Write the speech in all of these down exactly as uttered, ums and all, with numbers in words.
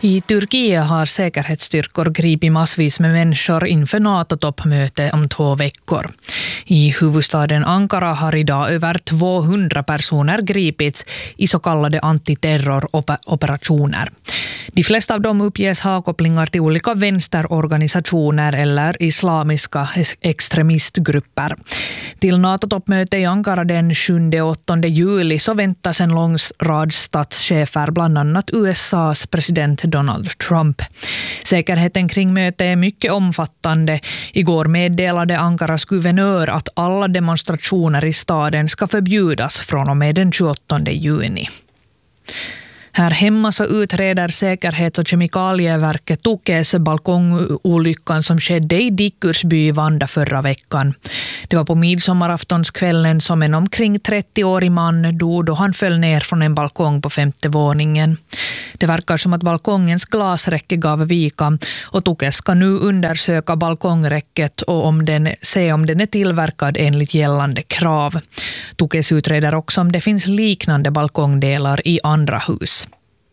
I Turkiet har säkerhetsstyrkor gripit massvis med människor inför NATO-toppmöte om två veckor. I huvudstaden Ankara har idag över tvåhundra personer gripits i så kallade antiterroroperationer. De flesta av dem uppges ha kopplingar till olika vänsterorganisationer eller islamiska extremistgrupper. Till NATO-toppmöte i Ankara den sjunde och åttonde juli så väntas en lång rad statschefer, bland annat U S A:s president Donald Trump. Säkerheten kring mötet är mycket omfattande. Igår meddelade Ankaras guvernör att alla demonstrationer i staden ska förbjudas från och med den tjugoåttonde juni. Här hemma så utreder säkerhets- och kemikalieverket Tukes balkongolyckan som skedde i Dickursby i Vanda förra veckan. Det var på midsommaraftonskvällen som en omkring trettio-årig man dog då han föll ner från en balkong på femte våningen. Det verkar som att balkongens glasräcke gav vika och Tukes ska nu undersöka balkongräcket och om den, se om den är tillverkad enligt gällande krav. Tukes utreder också om det finns liknande balkongdelar i andra hus.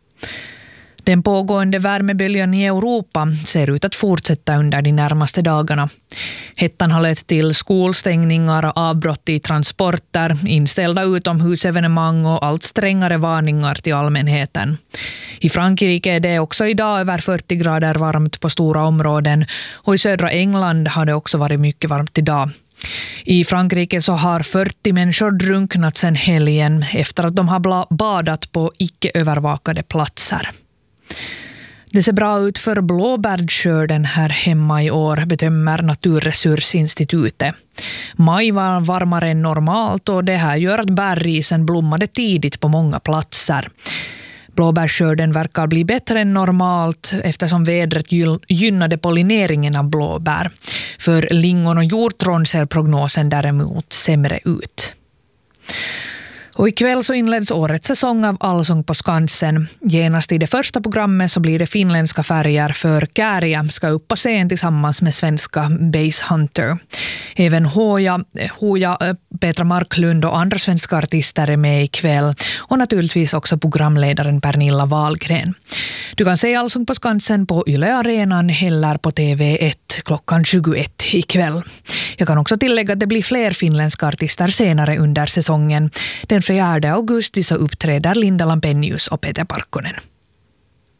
Den pågående värmeböljan i Europa ser ut att fortsätta under de närmaste dagarna. Hettan har lett till skolstängningar, avbrott i transporter, inställda utomhusevenemang och allt strängare varningar till allmänheten. I Frankrike är det också idag över fyrtio grader varmt på stora områden och i södra England har det också varit mycket varmt idag. I Frankrike så har fyrtio människor drunknat sedan helgen efter att de har badat på icke-övervakade platser. Det ser bra ut för blåbärskörden här hemma i år, bedömer Naturresursinstitutet. Maj var varmare än normalt och det här gör att bärrisen blommade tidigt på många platser. Blåbärskörden verkar bli bättre än normalt eftersom vädret gynnade pollineringen av blåbär. För lingon och hjortron ser prognosen däremot sämre ut. Och ikväll så inleds årets säsong av Allsång på Skansen. Genast i det första programmet så blir det finländska färger för Kääriä ska upp på scen tillsammans med svenska Base Hunter. Även Hoja, Hoja, Petra Marklund och andra svenska artister är med ikväll och naturligtvis också programledaren Pernilla Wahlgren. Du kan se Allsång på Skansen på Yle Arenan eller på T V ett klockan tjugoett ikväll. Jag kan också tillägga att det blir fler finländska artister senare under säsongen. Den fjärde augusti så uppträder Linda Lampenius och Peter Parkkonen.